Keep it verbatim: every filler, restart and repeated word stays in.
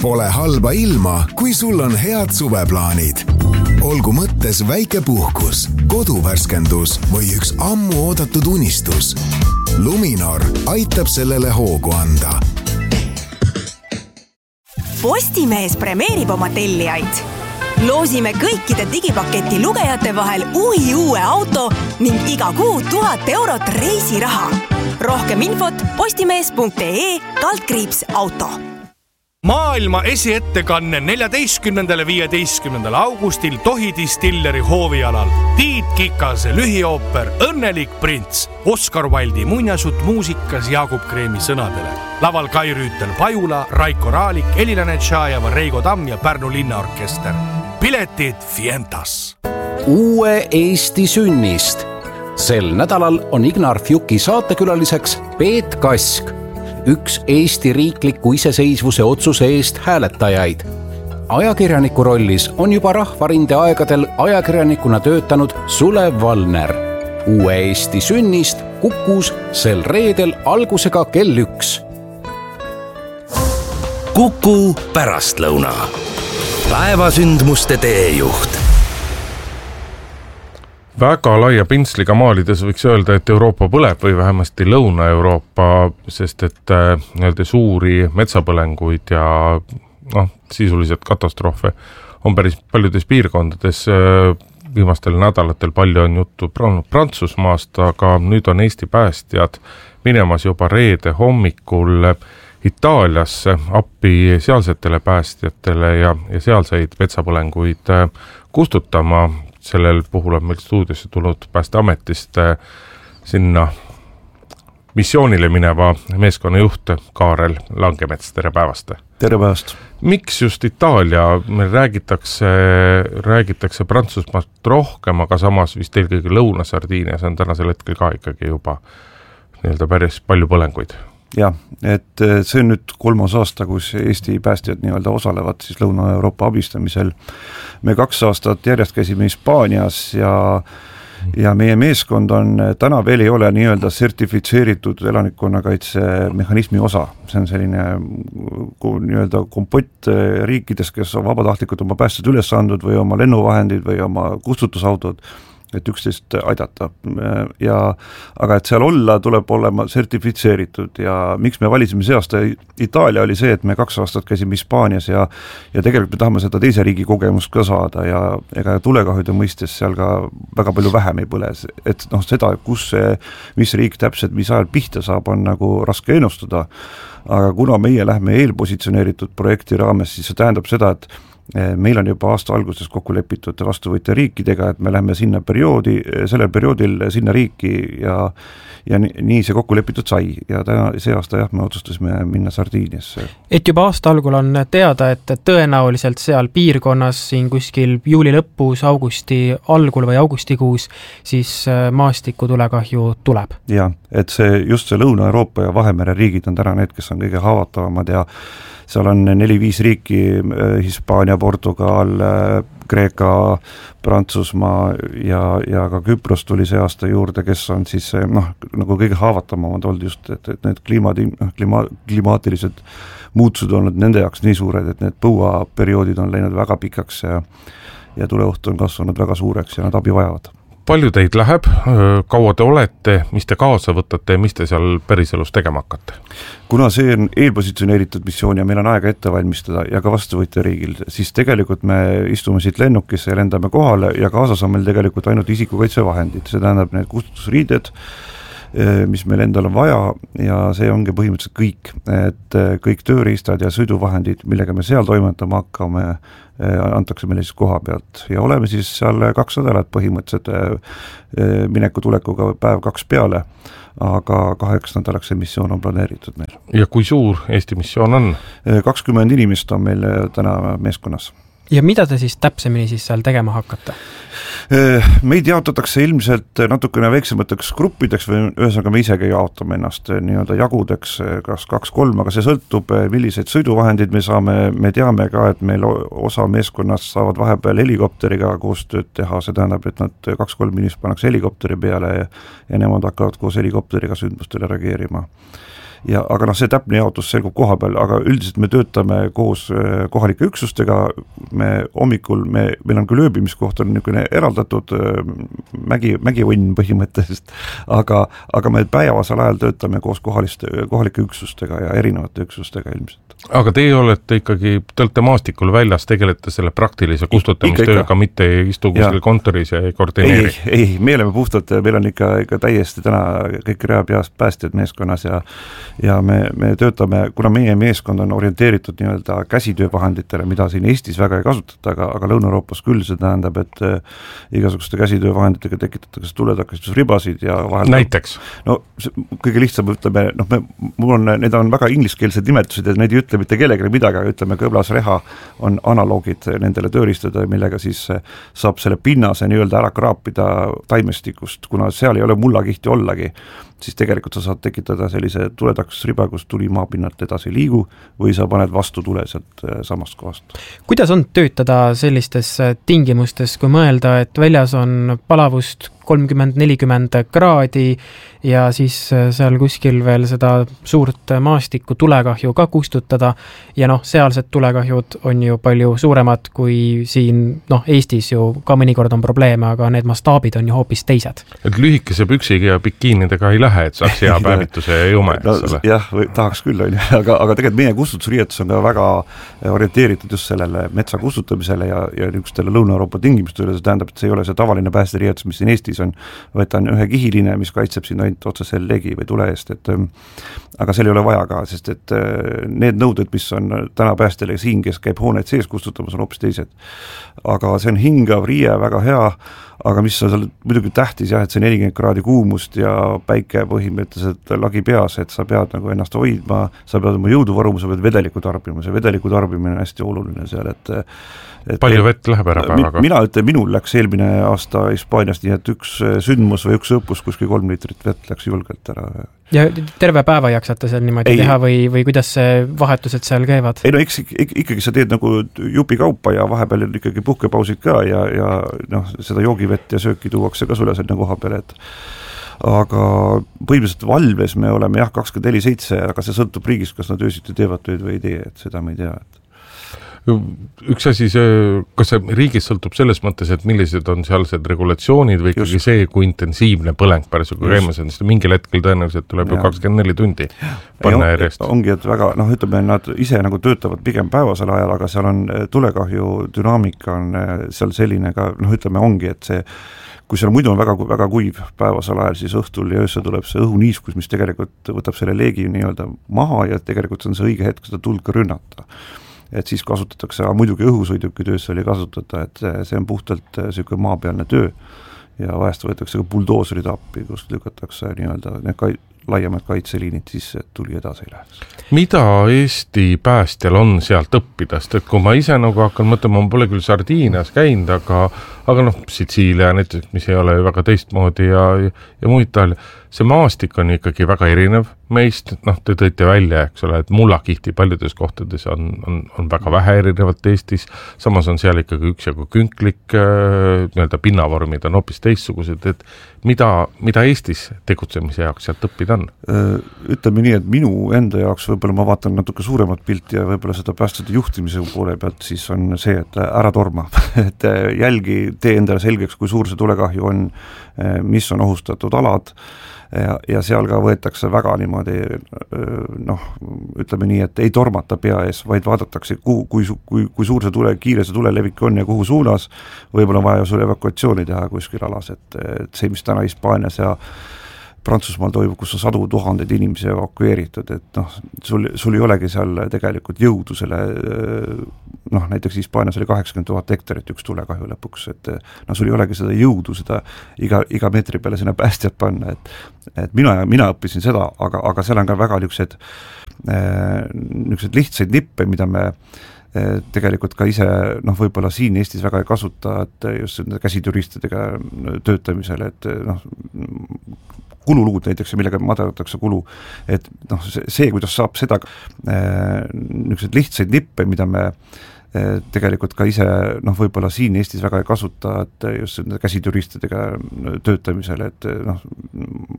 Pole halba ilma, kui sul on head suveplaanid. Olgu mõttes väike puhkus, koduvärskendus või üks ammu oodatud unistus. Luminor aitab sellele hoogu anda. Postimees premeerib oma tellijaid. Loosime kõikide digipaketi lugejate vahel uhi uue auto ning iga kuu tuhat eurot reisiraha. Rohkem infot postimees punkt ee kaldkriips auto. Maailma esiettekanne neljateistkümnendal viieteistkümnendal augustil Tohi Distilleri hoovialal. Tiit Kikase lühiooper Õnnelik prints. Oskar Wilde'i muinasjutt muusikas Jaagup Kreemi sõnadele. Laval Kai Rüütel Pajula, Raiko Raalik, Elina Netšajeva, Reigo Tamm ja Pärnu linnaorkester. Piletid Fientas. Uue Eesti sünnist. Sel nädalal on Ignar Fjuki saatekülaliseks Peet Kask, üks Eesti riikliku iseseisvuse otsuse eest hääletajaid. Ajakirjaniku rollis on juba Rahvarinde aegadel ajakirjanikuna töötanud Sulev Valner. Uue Eesti sünnist Kukus sel reedel algusega kell üks. Kuku pärastlõuna. Päevasündmuste teejuht. Väga laia pintsliga maalides võiks öelda, et Euroopa põleb või vähemasti Lõuna-Euroopa, sest et nii-öelda suuri metsapõlenguid ja noh, sisuliselt katastroofe on päris paljudes piirkondades. Viimastel nädalatel palju on juttu Prantsusmaast, aga nüüd on Eesti päästjad minemas juba reede hommikul Itaaliasse appi sealsetele päästjatele ja, ja sealseid metsapõlenguid kustutama. Sellel puhul on meil stuudiosse tulnud Päästeametist sinna missioonile mineva meeskonna juht Kaarel Langemets. Tere päevast! Tere päevast! Miks just Itaalia? Meil räägitakse, räägitakse Prantsusmaast rohkem, aga samas vist eelkõige Lõuna-Sardiinias on tänasel hetkel ka ikkagi juba nii-öelda päris palju põlenguid. Ja, et see on nüüd kolmas aasta, kus Eesti päästjad nii-öelda osalevad siis Lõuna-Euroopa abistamisel. Me kaks aastat järjest käisime Hispaanias ja, ja meie meeskond on täna veel ei ole nii-öelda sertifitseeritud elanikkonnakaitse mehhanismi osa. See on selline nii-öelda kompott riikides, kes on vabatahtlikud oma päästjad üles andnud või oma lennuvahendid või oma kustutusautod, et üksteist aidata. Ja, aga et seal olla tuleb olema sertifitseeritud ja miks me valisime see aasta Itaalia oli see, et me kaks aastat käisime Hispaanias ja, ja tegelikult me tahame seda teise riigi kogemust ka saada ja ega tulekahjude mõistes seal ka väga palju vähem ei põle. Et noh, seda, kus see, mis riik täpselt, mis ajal pihta saab, on nagu raske ennustada. Aga kuna meie lähme eelpositsioneeritud projekti raames, siis see tähendab seda, et meil on juba aasta alguses kokku lepitud vastuvõtja riikidega, et me lähme sinna perioodi, sellel perioodil sinna riiki ja, ja nii, nii see kokku lepitud sai. Ja täna, see aasta jah, me otsustasime minna Sardiiniasse. Et juba aasta algul on teada, et tõenäoliselt seal piirkonnas siin kuskil juuli lõpus, augusti algul või augustikuus siis maastiku tulekahju tuleb. Ja, et see just see Lõuna-Euroopa ja Vahemere riigid on täna need, kes on kõige haavatavamad ja seal on neli-viis riiki, Hispaania, Portugal, Kreeka, Prantsusmaa ja, ja ka Küpros tuli see aasta juurde, kes on siis noh, nagu kõige haavatavamad olnud just, et, et need kliimati, klima, klimaatilised muutused on olnud nende jaoks nii suured, et need põuaperioodid on läinud väga pikaks ja, ja tuleoht on kasvanud väga suureks ja nad abi vajavad. Palju teid läheb, kaua te olete, mis te kaasa võtate ja mis te seal päriselus tegema hakkate? Kuna see on eelpositsioneeritud missioon ja meil on aega ette valmistada ja ka vastuvõtja riigil, siis tegelikult me istume siit lennukisse ja lendame kohale ja kaasas on meil tegelikult ainult isikukaitsevahendid. See tähendab need kustutusriided, mis meil endal on vaja ja see ongi põhimõtteliselt kõik, et kõik tööriistad ja sõiduvahendid, millega me seal toimetama hakkame, antakse meile siis koha pealt ja oleme siis seal kaks nädalat põhimõtteliselt mineku tulekuga päev kaks peale, aga kaheks nädalaks see missioon on planeeritud meil. Ja kui suur Eesti missioon on? kakskümmend inimest on meil täna meeskonnas. Ja mida te siis täpsemini siis seal tegema hakkate? Meid jaotatakse ilmselt natukene väiksemateks gruppideks või ühesõnaga me isegi jaotame ennast nii-öelda jagudeks, kas kaks-kolm, aga see sõltub, millised sõiduvahendid me saame. Me teame ka, et meil osa meeskonnast saavad vahepeal helikopteriga koostööd teha, see tähendab, et nad kaks-kolm inimest pannakse helikopteri peale ja nemad hakkavad koos helikopteriga sündmustele reageerima. ja aga noh, see täpne jaotus selgub koha peal, aga üldiselt me töötame koos kohalike üksustega, me hommikul, me, meil on küll ööbimiskoht on niisugune eraldatud mägi, mägivõnn põhimõtteliselt, aga, aga me päevasel ajal töötame koos kohaliste, kohalike üksustega ja erinevate üksustega ilmselt. Aga teie olete ikkagi, te olete maastikul väljas, tegelete selle praktilise kustutamistööga, mitte ei istu kuskil kontoris ja ei koordineeri? Ei, ei, me oleme puhtalt, meil on ikka, ikka täiesti täna kõik reapeast päästjad meeskonnas ja ja me, me töötame, kuna meie meeskond on orienteeritud nii-öelda käsitöövahenditele, mida siin Eestis väga ei kasutata, aga, aga Lõuna-Euroopas küll, see tähendab, et igasuguste käsitöövahenditega tekitatakse tuletakistusribasid ja vahel näiteks? No kõige lihtsam, ütleme, noh, me, mul on, need on väga ingliskeelsed nimetused ja need ei ütle mitte kellegile midagi, aga ütleme, kõblasreha on analoogid nendele tööriistada, millega siis saab selle pinnase nii-öelda ära kraapida taimestikust, kuna seal ei ole mullakihti ollagi, siis tegelikult sa saad tekitada sellise tuletakistusriba, kus tuli maapinnalt edasi liigu või sa paned vastu tule sealt samast kohast. Kuidas on töötada sellistes tingimustes, kui mõelda, et väljas on palavust kolmkümmend nelikümmend kraadi ja siis seal kuskil veel seda suurt maastikku tulekahju ka kustutada ja noh, sealsed tulekahjud on ju palju suuremad kui siin, noh, Eestis ju ka mõnikord on probleeme, aga need mastaabid on ju hoopis teised. Et lühikese püksiga ja bikiinidega ei lähe, et saaks hea päevituse ja jume, no, eks ole? Jah, või, tahaks küll, on, aga, aga tegelikult meie kustutusriietus on ka väga orienteeritud just sellele metsa kustutamisele ja, ja niisugustele Lõuna-Euroopa tingimustele, see tähendab, et see ei ole see tavaline päästeriietus, mis siin Eestis on, võtan ühe kihiline, mis kaitseb siin ainult otsesel legi või tule eest, et aga seal ei ole vaja ka, sest et need nõuded, mis on täna päästjale siin, kes käib hooneid sees kustutamas, on hoopis teised. Aga see on hingav riie, väga hea, aga mis on seal muidugi tähtis jah, et see nelikümmend kraadi kuumust ja päike põhimõtteliselt lagi peas, et sa pead nagu ennast hoidma, sa pead oma jõudu varuma, sa pead vedeliku tarbima, see vedeliku tarbimine on hästi oluline seal, et, et palju vett läheb ära päevaga? Mina ütlen, minul läks eelmine aasta Hispaaniast nii, et üks sündmus või üks õppus kuskil kolm liitrit vett läks julgelt ära. Ja terve päeva jaksate seal niimoodi ei, teha või, või kuidas see vahetused seal käivad? Ei no eks ikkagi sa teed nagu jupi kaupa ja vahepeal ikkagi puhkepausid ka ja, ja noh, seda joogivett ja sööki tuuakse ka sulle selle koha peale, et aga põhimõtteliselt valves me oleme jah kakskümmend neli seitse, aga see sõltub riigist, kas nad öösiti teevad tööd või ei tee, et seda me ei tea, et üks asi, see, kas see riigis sõltub selles mõttes, et millised on sealsed regulatsioonid või ikkagi just see, kui intensiivne põleng päriselt käimas on, sest mingil hetkel tõenäoliselt tuleb ja. ju kakskümmend neli tundi panna järjest. Ongi, et väga, noh ütleme, nad ise nagu töötavad pigem päevasel ajal, aga seal on tulekahju dünaamika on seal selline ka, noh ütleme, ongi, et see kui seal muidu on väga, väga kuiv päevasel ajal, siis õhtul ja öösel tuleb see õhuniiskus, mis tegelikult võtab selle leegi nii-öelda maha ja tegelikult on see õige hetk seda tuld ka rünnata. Et siis kasutatakse, aga muidugi õhusõiduki töös oli kasutada, et see on puhtalt selline maapealne töö ja vahest võetakse ka buldooserid appi, kus lükatakse nii-öelda need kai, laiemad kaitseliinid sisse, et tuli edasi ei läheks. Mida Eesti päästjal on sealt õppida, sest et kui ma ise nagu hakkan mõtlema, ma pole küll Sardiinias käinud, aga, aga noh, Sitsiilia näiteks, mis ei ole väga teistmoodi ja, ja, ja muid tal, see maastik on ikkagi väga erinev meist, noh, te tõite välja, eks ole, et mullakihti paljudes kohtades on, on, on väga vähe erinevalt Eestis, samas on seal ikkagi üksjagu künklik, nii-öelda pinnavormid on hoopis teistsugused, et mida, mida Eestis tegutsemise jaoks sealt õppida on? Ütleme nii, et minu enda jaoks võib-olla ma vaatan natuke suuremat pilti ja võib-olla seda päästjate juhtimise poole pealt, siis on see, et ära torma, et jälgi, tee endale selgeks, kui suur see tulekahju on, mis on ohustatud alad, ja, ja seal ka võetakse väga niimoodi noh, ütleme nii, et ei tormata pea ees, vaid vaadatakse, kuhu, kui, kui, kui suur see tule, kiire see tulelevik on ja kuhu suunas, võib-olla on vaja sul evakuatsiooni teha kuskil alas, et, et see, mis täna Hispaanias ja Prantsusmaal toimub, kus on sadu tuhandeid inimesi evakueeritud, et noh, sul, sul ei olegi seal tegelikult jõudu selle, noh näiteks Hispaanias oli kaheksakümmend tuhat hektarit üks tulekahju lõpuks, et no sul ei olegi seda jõudu, seda iga, iga meetri peale sinna päästjad panna, et, et mina, mina õppisin seda, aga, aga seal on ka väga niisugused, niisugused lihtsaid nippe, mida me tegelikult ka ise, noh võib-olla siin Eestis väga ei kasuta, et just käsituristidega töötamisel, et noh, kululuud näiteks, millega madaldatakse kulu, et noh, see, see, kuidas saab seda niisugused lihtsaid nippe, mida me tegelikult ka ise, noh võib-olla siin Eestis väga ei kasuta, et just käsituristidega töötamisel, et noh,